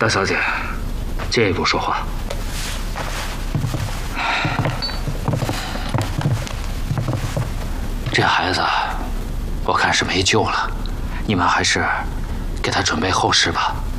大小姐，进一步说话。 这孩子，我看是没救了，你们还是给他准备后事吧。